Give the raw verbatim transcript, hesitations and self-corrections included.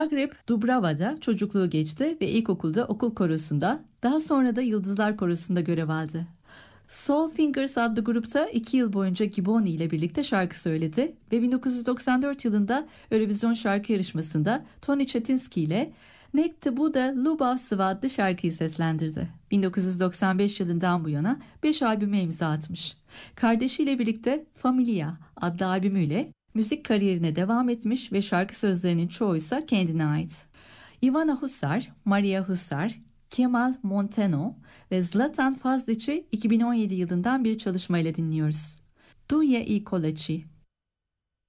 Zagreb Dubrava'da çocukluğu geçti ve ilkokulda okul korosunda, daha sonra da Yıldızlar Korosu'nda görev aldı. Soul Fingers adlı grupta iki yıl boyunca Giboni ile birlikte şarkı söyledi ve bin dokuz yüz doksan dört yılında Eurovision şarkı yarışmasında Tony Chetinsky ile Nek te bude Lubavsva adlı şarkıyı seslendirdi. bin dokuz yüz doksan beş yılından bu yana beş albüme imza atmış. Kardeşiyle birlikte Familia adlı albümüyle müzik kariyerine devam etmiş ve şarkı sözlerinin çoğu ise kendine ait. Ivana Husar, Maria Husar, Kemal Monteno ve Zlatan Fazliç'i iki bin on yedi yılından bir çalışmayla dinliyoruz. Dunja i Koleci.